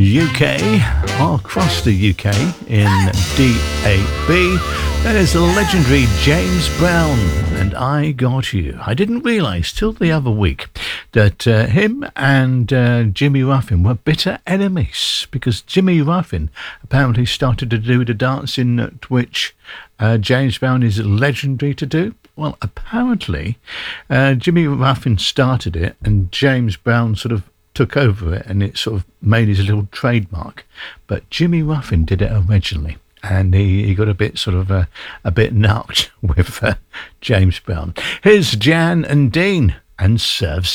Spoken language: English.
UK, all across the UK in DAB. That is the legendary James Brown and I Got You. I didn't realise till the other week that him and Jimmy Ruffin were bitter enemies, because Jimmy Ruffin apparently started to do the dancing which James Brown is legendary to do. Well, apparently Jimmy Ruffin started it and James Brown sort of took over it, and it sort of made his little trademark. But Jimmy Ruffin did it originally, and he got a bit sort of a bit knocked with James Brown. Here's Jan and Dean and Serves